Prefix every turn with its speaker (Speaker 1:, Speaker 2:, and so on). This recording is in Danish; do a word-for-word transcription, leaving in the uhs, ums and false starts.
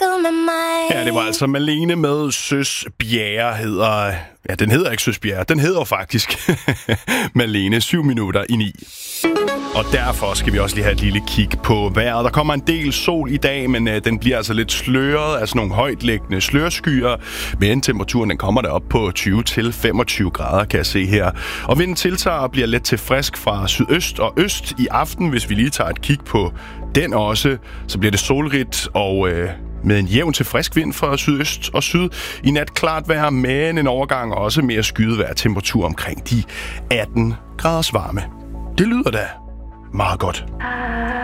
Speaker 1: snakket med mig.
Speaker 2: Ja, det var altså Malene med Søs Bjerre hedder... Ja, den hedder ikke Søs Bjerre. Den hedder faktisk Malene, syv minutter i ni. Og derfor skal vi også lige have et lille kig på vejret. Der kommer en del sol i dag, men øh, den bliver altså lidt sløret af sådan nogle højtliggende slørskyer. Men temperaturen den kommer derop på tyve til femogtyve grader, kan jeg se her. Og vinden tiltager og bliver let til frisk fra sydøst og øst i aften. Hvis vi lige tager et kig på den også, så bliver det solrigt og... Øh, med en jævn til frisk vind fra sydøst og syd. I nat klart vejr, men en overgang også mere skyet vejr, temperatur omkring de atten graders varme. Det lyder da meget godt.